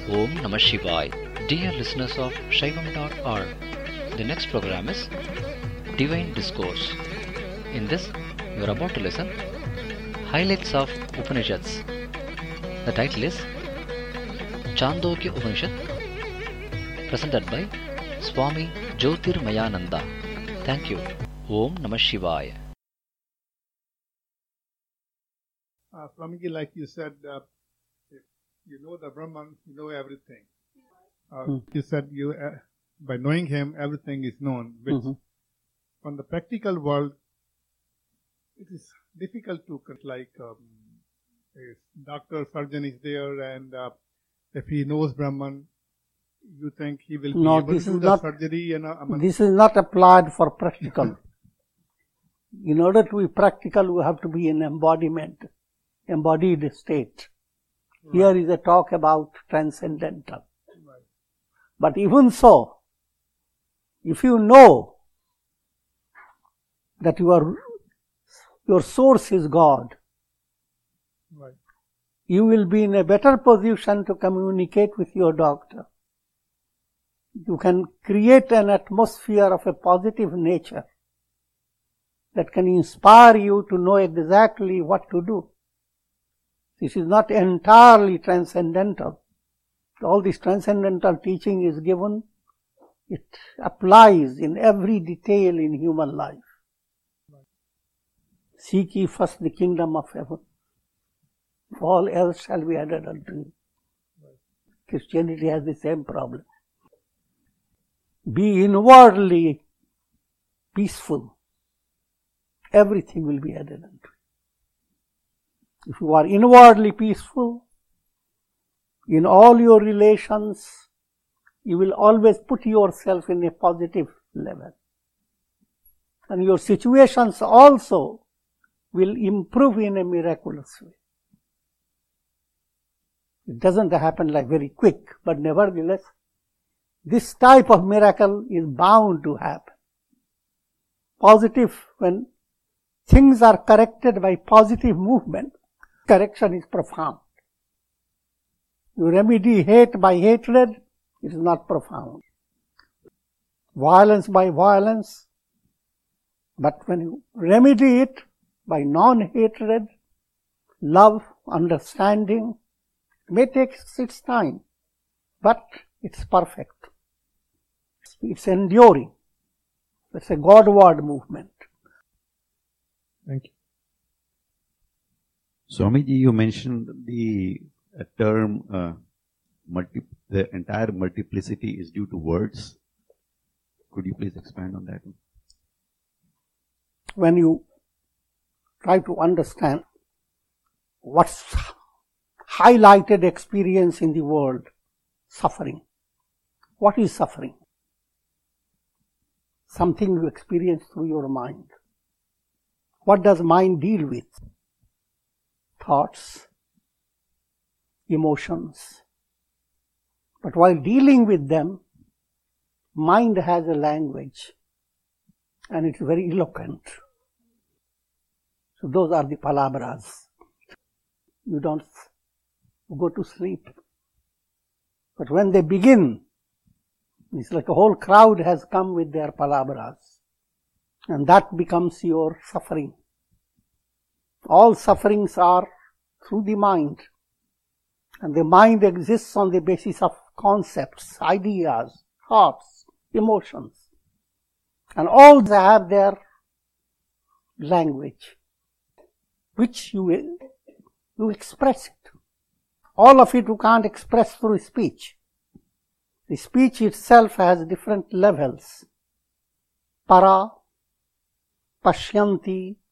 Om Namah Shivaya. Dear listeners of Shaivam.org, the next program is Divine Discourse. In this, you are about to listen Highlights of Upanishads. The title is Chandogya Upanishad, presented by Swami Jyotirmayananda. Thank you. Om Namah Shivaya. Swamiji, like you said, if you know the Brahman, you know everything. You said by knowing him, everything is known. Which, from the practical world, it is difficult to like a doctor, surgeon is there, and if he knows Brahman, you think he will be able to do the surgery? This is not applied for practical. In order to be practical, you have to be in embodied state. Right. Here is a talk about transcendental. Right. But even so, if you know that your source is God, right, you will be in a better position to communicate with your doctor. You can create an atmosphere of a positive nature that can inspire you to know exactly what to do. This is not entirely transcendental. All this transcendental teaching is given, it applies in every detail in human life. Seek ye first the kingdom of heaven. All else shall be added unto you. Christianity has the same problem. Be inwardly peaceful. Everything will be added unto you. If you are inwardly peaceful, in all your relations, you will always put yourself in a positive level. And your situations also will improve in a miraculous way. It doesn't happen like very quick, but nevertheless, this type of miracle is bound to happen. Positive, when things are corrected by positive movement, correction is profound. You remedy hate by hatred, it is not profound. Violence by violence, but when you remedy it by non-hatred, love, understanding, it may take its time, but it's perfect. It's enduring. It's a Godward movement. Thank you. Swamiji, you mentioned the term the entire multiplicity is due to words. Could you please expand on that? When you try to understand what's highlighted experience in the world, suffering. What is suffering? Something you experience through your mind. What does mind deal with? Thoughts, emotions. But while dealing with them, mind has a language and it's very eloquent. So those are the palabras. You don't go to sleep. But when they begin, it's like a whole crowd has come with their palabras. And that becomes your suffering. All sufferings are through the mind. And the mind exists on the basis of concepts, ideas, thoughts, emotions. And all they have their language, which you express it. All of it you can't express through speech. The speech itself has different levels. Para, Pashyanti,